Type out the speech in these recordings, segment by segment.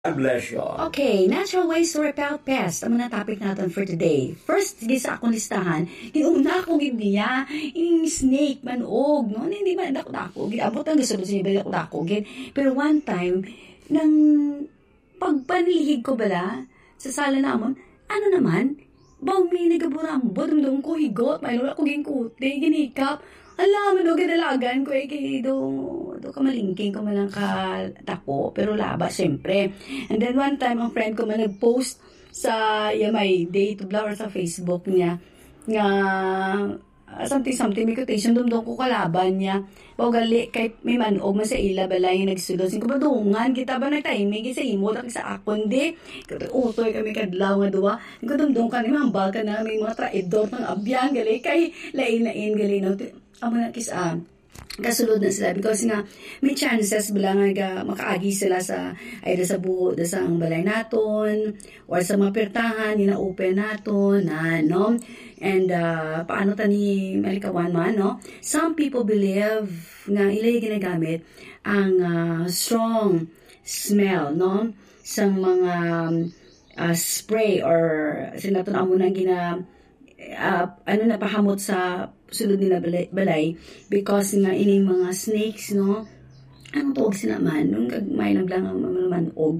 God bless you. Okay, natural ways to repel pests. Ang mga topic natin for today. First, sige sa akong listahan, una akong niya, yung snake, manog, no? Hindi man dako-dako. Abot ang gusto niya ba dako-dako. Pero one time, nang pagpanlihig ko bala, sa sala namon, ano naman, bawang may nagaburam, bodong ko higot, may nula ko ginkuti, ginikap, alam mo, gidalagan ko, kay do kamalingking ko man lang katako, pero laba, syempre. And then one time, ang friend ko man nag-post sa may day to vlog or sa Facebook niya, nga, something, may quotation, dumdong ko kalaban niya, gali, kay may manog man sa ila, balay yung nagsulod, sin ko ba dungan, kita ba nagtahimig, sa imo, taki sa ako, hindi, utoy kami kadlaw nga duwa, ko dumdong ka, mahambal ka na, may mga traidor ng abyan, gali, kay lain, gali, no, amo na kasulod na sila because nga may chances bala nga makaagi sila sa either sa buho da sa ang balay naton or sa mga pertahan na open naton na no and paano tani malikawan man no, some people believe nga ilay ginagamit ang strong smell no sa mga spray or sinaton amo nang napahamot sa sulod nila balay because nga ining mga snakes no ang tuog sila man nung may naglang manumanog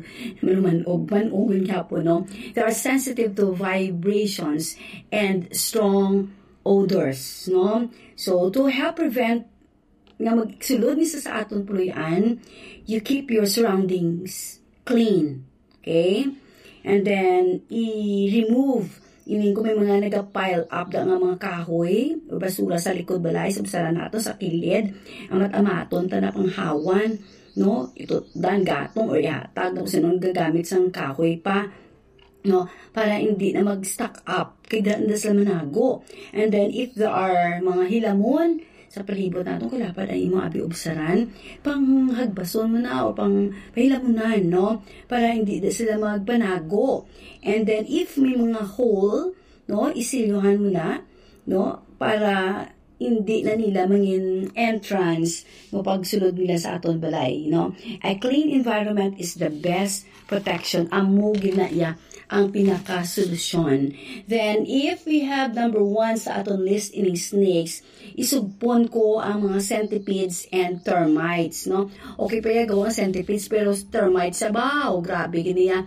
yung kapo no, they are sensitive to vibrations and strong odors no, so to help prevent nga magsulod ni sa aton puluyan, you keep your surroundings clean, okay, and then i-remove ining kung may mga nagapile up da nga mga kahoy o basura sa likod balay sa nato sa kilid ang matamaton tana pang hawan no, ito dan gatong or yatag no sinon gagamit sang kahoy pa no para hindi na mag-stack up kay da sila manago. And then if there are mga hilamon sa palibot natin, kalapad ay mga abi-obsaran, pang hagbason mo na o pang pahilamunan, no? Para hindi na sila magbanago. And then, if may mga hole, no, isiluhan mo na, no? Para hindi na nila mangin entrance mo pagsulod nila sa aton balay, no? A clean environment is the best protection. Amo ginaya ang pinaka-solusyon. Then, if we have number 1 sa aton list ining snakes, isugpon ko ang mga centipedes and termites, no? Okay pa yung gawa centipedes, pero termites, sabaw, grabe, ganiya,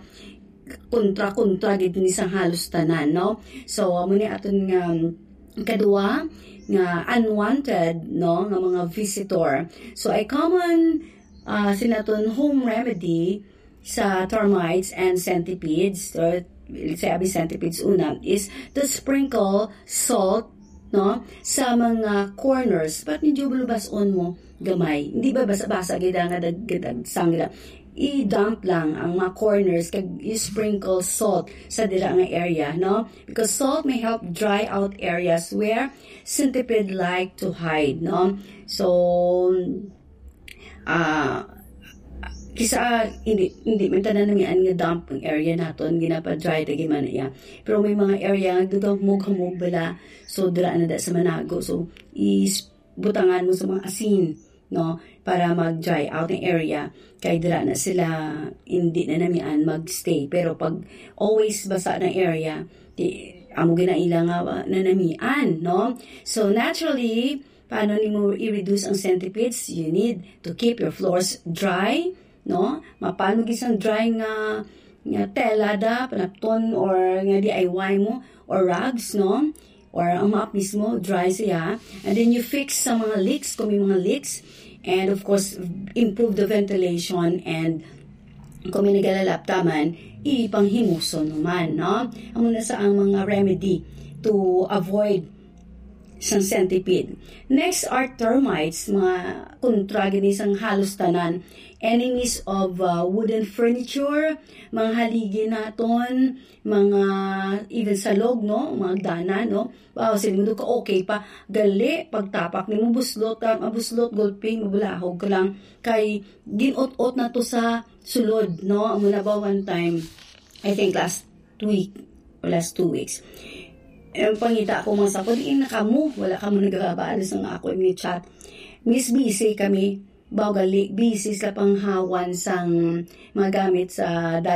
kontra gid ni sa halos tanan, no? So, amo ni aton nga kadua, nga unwanted, no, nga mga visitor. So, a common sinaton home remedy sa termites and centipedes, or let's say abi centipedes una, is to sprinkle salt no sa mga corners. But medyo bulubason mo gamay, hindi ba basa-basa gida nga dagdag sangla, i-dump lang ang mga corners kag i-sprinkle salt sa dira nga area, no, because salt may help dry out areas where centipede like to hide, no. So kisa hindi man tanan namian nga dumping area naton ginapa-dry ta man iya, pero may mga area nga hamog bala, so dira na da sa manago, so butangan mo sa mga asin, no, para mag-dry out ng area kay dira na sila hindi na namian magstay. Pero pag always basa ng area, amo ginaila nga na namian, no. So naturally, paano nimo i-reduce ang centipedes? You need to keep your floors dry, no, mapano gisang dry nga tela da panapton or nga DIY mo or rugs, no, or ang map mismo dry siya, and then you fix sa mga leaks kung may mga leaks, and of course improve the ventilation, and kung may nagalalaptaman ipanghimuso naman, no. Amo na sa ang mga remedy to avoid sang centipede. Next are termites, mga kontra ginisang halos tanan, enemies of wooden furniture, mga haligi naton, mga even sa log, no, mga dana, no. Wow, sinimundo ka okay pa, gali pagtapak nimo buslot ka, mabuslot gulping mabulahog ka lang kay ginot-ot na to sa sulod, no. Amo na ba one time, I think last week or last 2 weeks, pangita ko mga sakot, nakamu, wala ka mo nagkakabaalis ng ako yung chat. Miss busy kami, bawgali busy sa panghawan sang mga gamit sa